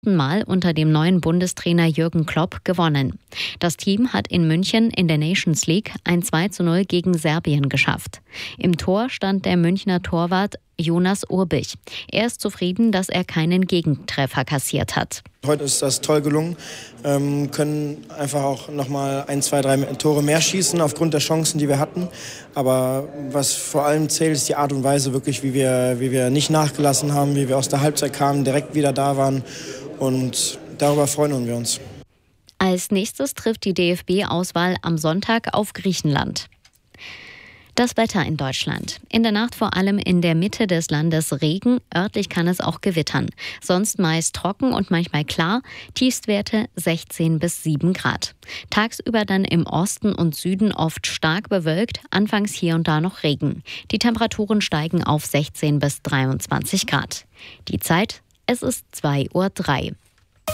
8. Mal unter dem neuen Bundestrainer Jürgen Klopp gewonnen. Das Team hat in München in der Nations League ein 2:0 gegen Serbien geschafft. Im Tor stand der Münchner Torwart Jonas Urbich. Er ist zufrieden, dass er keinen Gegentreffer kassiert hat. Heute ist das toll gelungen, können einfach auch nochmal 1, 2, 3 Tore mehr schießen aufgrund der Chancen, die wir hatten. Aber was vor allem zählt, ist die Art und Weise wirklich, wie wir nicht nachgelassen haben, wie wir aus der Halbzeit kamen, direkt wieder da waren, und darüber freuen wir uns. Als nächstes trifft die DFB-Auswahl am Sonntag auf Griechenland. Das Wetter in Deutschland. In der Nacht vor allem in der Mitte des Landes Regen, örtlich kann es auch gewittern. Sonst meist trocken und manchmal klar, Tiefstwerte 16 bis 7 Grad. Tagsüber dann im Osten und Süden oft stark bewölkt, anfangs hier und da noch Regen. Die Temperaturen steigen auf 16 bis 23 Grad. Die Zeit, es ist 2:03 Uhr.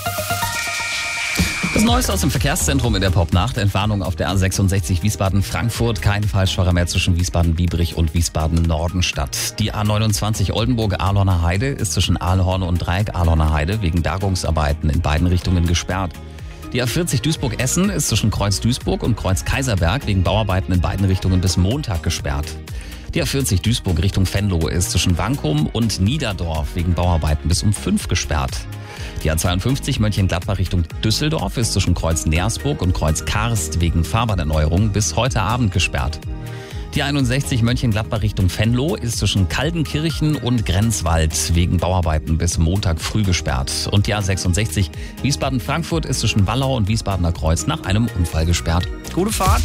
Das Neueste aus dem Verkehrszentrum in der Popnacht. Entwarnung auf der A66 Wiesbaden-Frankfurt. Kein Falschfahrer mehr zwischen Wiesbaden-Biebrich und Wiesbaden-Nordenstadt. Die A29 Oldenburg-Ahlhorner Heide ist zwischen Ahlhorn und Dreieck Ahlhorner Heide wegen Bergungsarbeiten in beiden Richtungen gesperrt. Die A40 Duisburg-Essen ist zwischen Kreuz Duisburg und Kreuz Kaiserberg wegen Bauarbeiten in beiden Richtungen bis Montag gesperrt. Die A40 Duisburg Richtung Venlo ist zwischen Wankum und Niederdorf wegen Bauarbeiten bis um 5 gesperrt. Die A52 Mönchengladbach Richtung Düsseldorf ist zwischen Kreuz Nersburg und Kreuz Karst wegen Fahrbahnerneuerung bis heute Abend gesperrt. Die 61 Mönchengladbach Richtung Venlo ist zwischen Kaldenkirchen und Grenzwald wegen Bauarbeiten bis Montag früh gesperrt. Und die A66 Wiesbaden-Frankfurt ist zwischen Wallau und Wiesbadener Kreuz nach einem Unfall gesperrt. Gute Fahrt!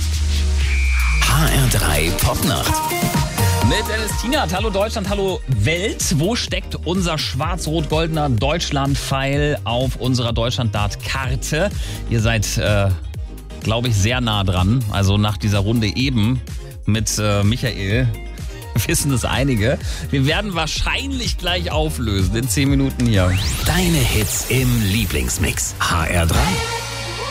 HR3 Popnacht. Mit Dennis Tienert. Hallo Deutschland, hallo Welt. Wo steckt unser schwarz-rot-goldener Deutschland-Pfeil auf unserer Deutschland-Dart-Karte? Ihr seid, glaube ich, sehr nah dran. Also nach dieser Runde eben mit Michael wissen es einige. Wir werden wahrscheinlich gleich auflösen in 10 Minuten hier. Deine Hits im Lieblingsmix. HR3.